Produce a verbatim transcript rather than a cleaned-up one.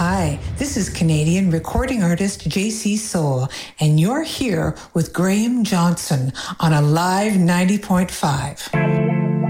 Hi, this is Canadian recording artist J C Soul, and you're here with Graham Johnson on Alive ninety point five.